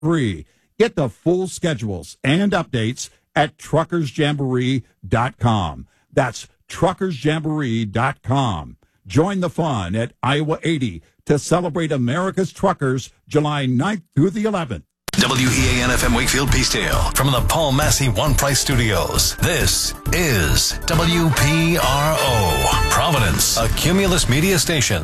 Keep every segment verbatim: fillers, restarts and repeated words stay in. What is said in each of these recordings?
Free. Get the full schedules and updates at truckers jamboree dot com. That's truckers jamboree dot com. Join the fun at Iowa eighty to celebrate America's truckers July ninth through the eleventh. W E A N F M Wakefield Peacedale from the Paul Massey One Price Studios. This is W P R O, Providence, a Cumulus media station.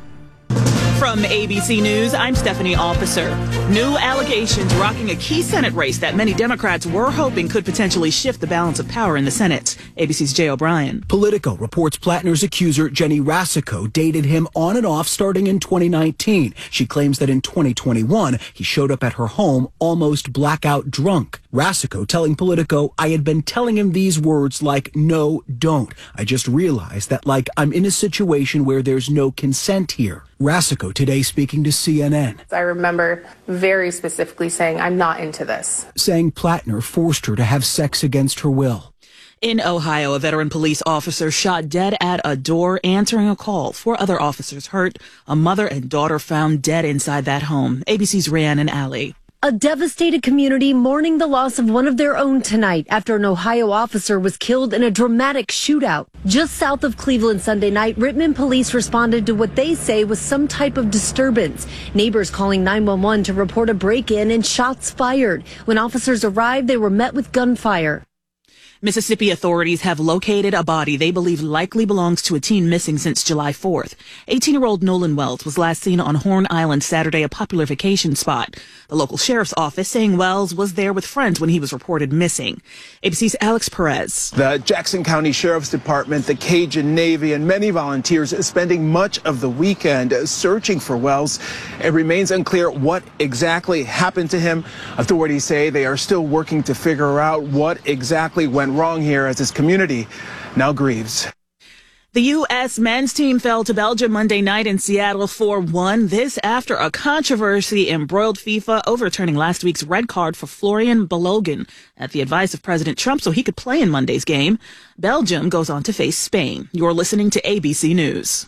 From A B C News, I'm Stephanie Officer. New allegations rocking a key Senate race that many Democrats were hoping could potentially shift the balance of power in the Senate. A B C's Jay O'Brien. Politico reports Plattner's accuser, Jenny Rasico, dated him on and off starting in twenty nineteen. She claims that in twenty twenty-one, he showed up at her home almost blackout drunk. Rasico telling Politico, I had been telling him these words like, no, don't. I just realized that, like, I'm in a situation where there's no consent here. Rasico today speaking to C N N. I remember very specifically saying, I'm not into this. Saying Plattner forced her to have sex against her will. In Ohio, a veteran police officer shot dead at a door answering a call. Four other officers hurt. A mother and daughter found dead inside that home. A B C's Rhiannon Alley. A devastated community mourning the loss of one of their own tonight after an Ohio officer was killed in a dramatic shootout. Just south of Cleveland Sunday night, Rittman police responded to what they say was some type of disturbance. Neighbors calling nine one one to report a break-in and shots fired. When officers arrived, they were met with gunfire. Mississippi authorities have located a body they believe likely belongs to a teen missing since July fourth. eighteen-year-old Nolan Wells was last seen on Horn Island Saturday, a popular vacation spot. The local sheriff's office saying Wells was there with friends when he was reported missing. A B C's Alex Perez. The Jackson County Sheriff's Department, the Cajun Navy, and many volunteers spending much of the weekend searching for Wells. It remains unclear what exactly happened to him. Authorities say they are still working to figure out what exactly went wrong here as his community now grieves. The U S men's team fell to Belgium Monday night in Seattle four one. This after a controversy embroiled FIFA overturning last week's red card for Florian Balogun at the advice of President Trump so he could play in Monday's game. Belgium goes on to face Spain. You're listening to A B C News.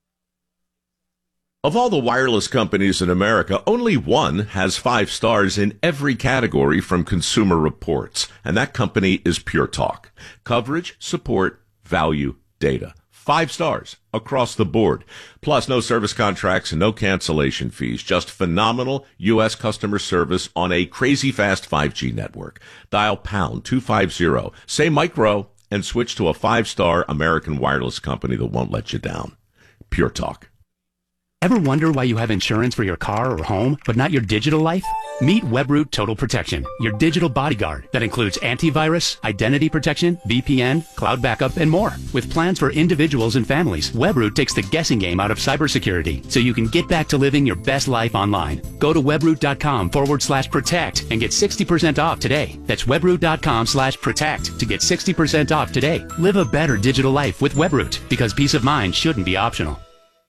Of all the wireless companies in America, only one has five stars in every category from Consumer Reports, and that company is Pure Talk. Coverage, support, value, data. Five stars across the board. Plus, no service contracts and no cancellation fees. Just phenomenal U S customer service on a crazy fast five G network. Dial pound two fifty, say micro, and switch to a five-star American wireless company that won't let you down. Pure Talk. Ever wonder why you have insurance for your car or home, but not your digital life? Meet Webroot Total Protection, your digital bodyguard that includes antivirus, identity protection, V P N, cloud backup, and more. With plans for individuals and families, Webroot takes the guessing game out of cybersecurity so you can get back to living your best life online. Go to webroot.com forward slash protect and get sixty percent off today. That's webroot.com slash protect to get sixty percent off today. Live a better digital life with Webroot, because peace of mind shouldn't be optional.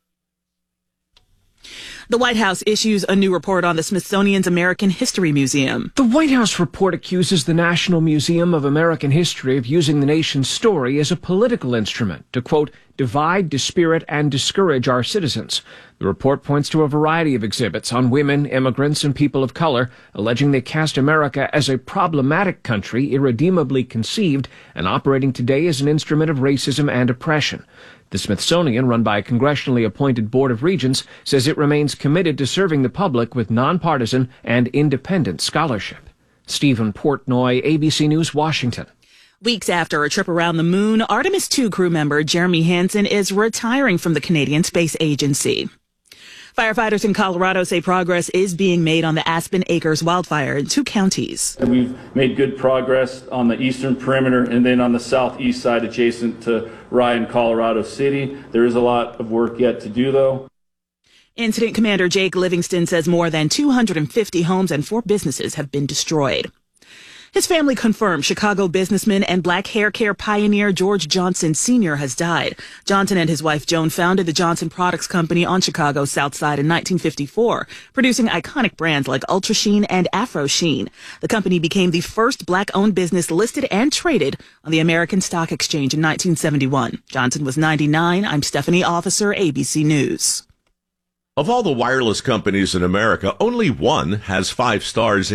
The White House issues a new report on the Smithsonian's American History Museum. The White House report accuses the National Museum of American History of using the nation's story as a political instrument to, quote, divide, dispirit, and discourage our citizens. The report points to a variety of exhibits on women, immigrants, and people of color, alleging they cast America as a problematic country irredeemably conceived and operating today as an instrument of racism and oppression. The Smithsonian, run by a congressionally appointed board of regents, says it remains committed to serving the public with nonpartisan and independent scholarship. Stephen Portnoy, A B C News, Washington. Weeks after a trip around the moon, Artemis two crew member Jeremy Hansen is retiring from the Canadian Space Agency. Firefighters in Colorado say progress is being made on the Aspen Acres wildfire in two counties. We've made good progress on the eastern perimeter and then on the southeast side adjacent to Rye and Colorado City. There is a lot of work yet to do, though. Incident Commander Jake Livingston says more than two hundred fifty homes and four businesses have been destroyed. His family confirmed Chicago businessman and black hair care pioneer George Johnson Senior has died. Johnson and his wife Joan founded the Johnson Products Company on Chicago's South Side in nineteen fifty-four, producing iconic brands like Ultra Sheen and Afro Sheen. The company became the first black-owned business listed and traded on the American Stock Exchange in nineteen seventy-one. Johnson was ninety-nine. I'm Stephanie Officer, A B C News. Of all the wireless companies in America, only one has five stars